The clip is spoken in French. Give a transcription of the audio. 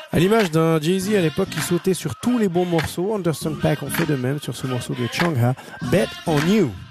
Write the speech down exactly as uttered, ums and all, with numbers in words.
À l'image d'un Jay-Z à l'époque qui sautait sur tous les bons morceaux, Anderson .Paak ont fait de même sur ce morceau de Chungha, Bet on You.